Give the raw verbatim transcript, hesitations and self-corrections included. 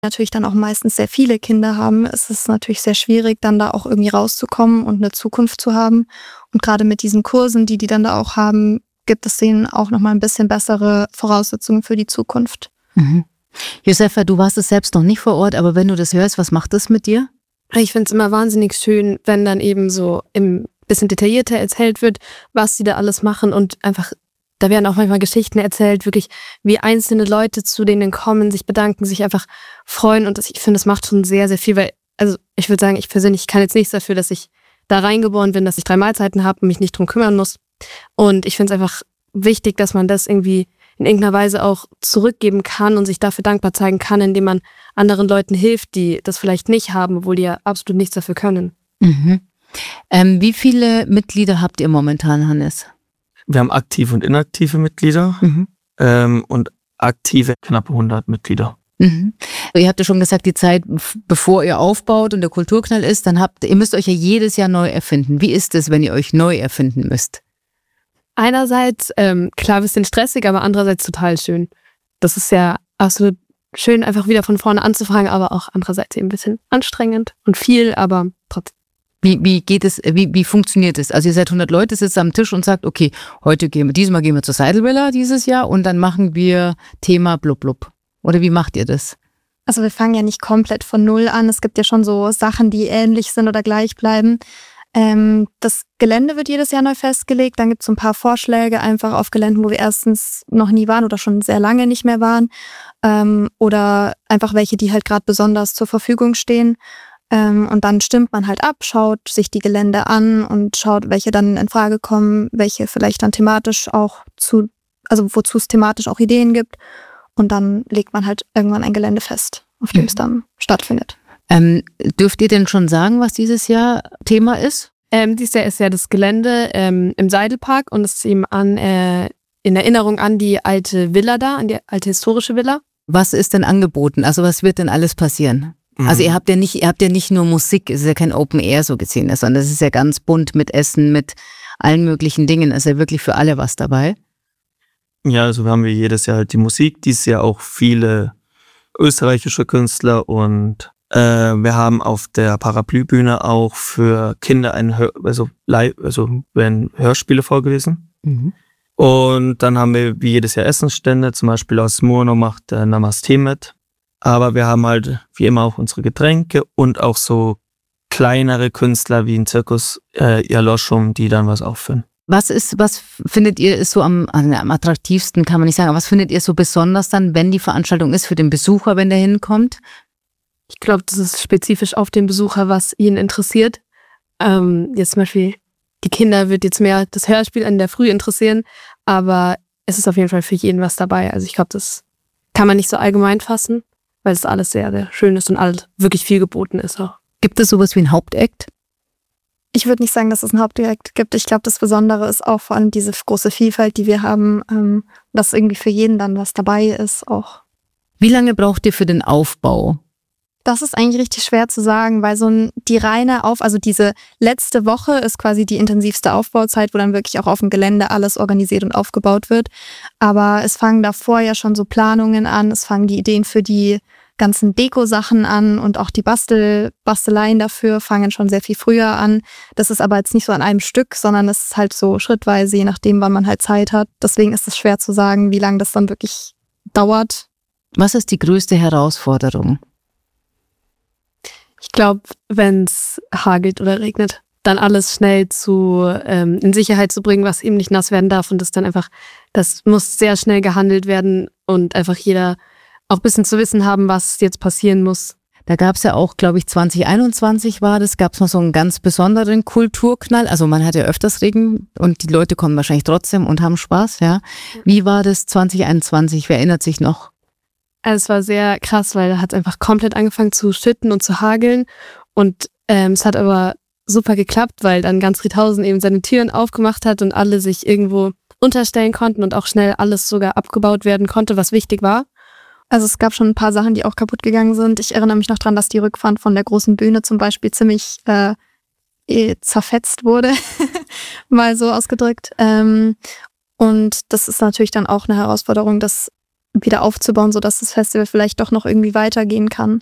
natürlich dann auch meistens sehr viele Kinder haben, ist es natürlich sehr schwierig, dann da auch irgendwie rauszukommen und eine Zukunft zu haben. Und gerade mit diesen Kursen, die die dann da auch haben, gibt es denen auch nochmal ein bisschen bessere Voraussetzungen für die Zukunft. Mhm. Josefa, du warst es selbst noch nicht vor Ort, aber wenn du das hörst, was macht das mit dir? Ich finde es immer wahnsinnig schön, wenn dann eben so im bisschen detaillierter erzählt wird, was sie da alles machen und einfach, da werden auch manchmal Geschichten erzählt, wirklich wie einzelne Leute zu denen kommen, sich bedanken, sich einfach freuen und das, ich finde, das macht schon sehr, sehr viel, weil, also ich würde sagen, ich persönlich kann jetzt nichts dafür, dass ich da reingeboren bin, dass ich drei Mahlzeiten habe und mich nicht drum kümmern muss und ich finde es einfach wichtig, dass man das irgendwie in irgendeiner Weise auch zurückgeben kann und sich dafür dankbar zeigen kann, indem man anderen Leuten hilft, die das vielleicht nicht haben, obwohl die ja absolut nichts dafür können. Mhm. Ähm, wie viele Mitglieder habt ihr momentan, Hannes? Wir haben aktive und inaktive Mitglieder mhm. ähm, und aktive knappe hundert Mitglieder. Mhm. Ihr habt ja schon gesagt, die Zeit, bevor ihr aufbaut und der Kulturknall ist, dann habt ihr müsst euch ja jedes Jahr neu erfinden. Wie ist es, wenn ihr euch neu erfinden müsst? Einerseits, ähm, klar, ein bisschen stressig, aber andererseits total schön. Das ist ja absolut schön, einfach wieder von vorne anzufangen, aber auch andererseits eben ein bisschen anstrengend und viel, aber trotzdem. Wie, wie geht es, wie, wie funktioniert es? Also ihr seid hundert Leute, sitzt am Tisch und sagt, okay, heute gehen wir, diesmal gehen wir zur Seidelvilla dieses Jahr und dann machen wir Thema blub blub. Oder wie macht ihr das? Also wir fangen ja nicht komplett von Null an. Es gibt ja schon so Sachen, die ähnlich sind oder gleich bleiben. Ähm, das Gelände wird jedes Jahr neu festgelegt. Dann gibt es so ein paar Vorschläge einfach auf Geländen, wo wir erstens noch nie waren oder schon sehr lange nicht mehr waren. Ähm, oder einfach welche, die halt gerade besonders zur Verfügung stehen. Ähm, und dann stimmt man halt ab, schaut sich die Gelände an und schaut, welche dann in Frage kommen, welche vielleicht dann thematisch auch zu, also wozu es thematisch auch Ideen gibt. Und dann legt man halt irgendwann ein Gelände fest, auf dem mhm. es dann stattfindet. Ähm, dürft ihr denn schon sagen, was dieses Jahr Thema ist? Ähm, dieses Jahr ist ja das Gelände ähm, im Seidelpark und es ist eben an, äh, in Erinnerung an die alte Villa da, an die alte historische Villa. Was ist denn angeboten? Also was wird denn alles passieren? Mhm. Also ihr habt ja nicht, ihr habt ja nicht nur Musik, es ist ja kein Open Air so gesehen, sondern es ist ja ganz bunt mit Essen, mit allen möglichen Dingen. Es ist ja wirklich für alle was dabei. Ja, also wir haben wir jedes Jahr halt die Musik, dieses Jahr auch viele österreichische Künstler und äh, wir haben auf der Paraplybühne auch für Kinder ein Hör, also, live, also werden Hörspiele vorgelesen. Mhm. Und dann haben wir wie jedes Jahr Essensstände, zum Beispiel aus Murno macht äh, Namaste mit. Aber wir haben halt wie immer auch unsere Getränke und auch so kleinere Künstler wie ein Zirkus äh, Jaloschum, die dann was aufführen. Was ist, was findet ihr ist so am, am attraktivsten, kann man nicht sagen, aber was findet ihr so besonders dann, wenn die Veranstaltung ist für den Besucher, wenn der hinkommt? Ich glaube, das ist spezifisch auf den Besucher, was ihn interessiert. Ähm, jetzt zum Beispiel, die Kinder wird jetzt mehr das Hörspiel in der Früh interessieren, aber es ist auf jeden Fall für jeden was dabei. Also ich glaube, das kann man nicht so allgemein fassen, weil es alles sehr, sehr schön ist und alles wirklich viel geboten ist auch. Gibt es sowas wie ein Hauptakt? Ich würde nicht sagen, dass es ein Hauptakt gibt. Ich glaube, das Besondere ist auch vor allem diese große Vielfalt, die wir haben, ähm, dass irgendwie für jeden dann was dabei ist auch. Wie lange braucht ihr für den Aufbau? Das ist eigentlich richtig schwer zu sagen, weil so ein, die reine Auf, also diese letzte Woche ist quasi die intensivste Aufbauzeit, wo dann wirklich auch auf dem Gelände alles organisiert und aufgebaut wird. Aber es fangen davor ja schon so Planungen an, es fangen die Ideen für die ganzen Deko-Sachen an und auch die Bastel, Basteleien dafür fangen schon sehr viel früher an. Das ist aber jetzt nicht so an einem Stück, sondern es ist halt so schrittweise, je nachdem, wann man halt Zeit hat. Deswegen ist es schwer zu sagen, wie lange das dann wirklich dauert. Was ist die größte Herausforderung? Ich glaube, wenn es hagelt oder regnet, dann alles schnell zu ähm, in Sicherheit zu bringen, was eben nicht nass werden darf. Und das dann einfach, das muss sehr schnell gehandelt werden und einfach jeder auch ein bisschen zu wissen haben, was jetzt passieren muss. Da gab es ja auch, glaube ich, zwanzig einundzwanzig war das, gab es noch so einen ganz besonderen Kulturknall. Also man hat ja öfters Regen und die Leute kommen wahrscheinlich trotzdem und haben Spaß, ja. Wie war das zwanzig einundzwanzig? Wer erinnert sich noch? Also es war sehr krass, weil da hat einfach komplett angefangen zu schütten und zu hageln. Und ähm, es hat aber super geklappt, weil dann ganz Riedhausen eben seine Türen aufgemacht hat und alle sich irgendwo unterstellen konnten und auch schnell alles sogar abgebaut werden konnte, was wichtig war. Also es gab schon ein paar Sachen, die auch kaputt gegangen sind. Ich erinnere mich noch dran, dass die Rückwand von der großen Bühne zum Beispiel ziemlich äh, zerfetzt wurde, mal so ausgedrückt. Ähm, und das ist natürlich dann auch eine Herausforderung, das wieder aufzubauen, sodass das Festival vielleicht doch noch irgendwie weitergehen kann.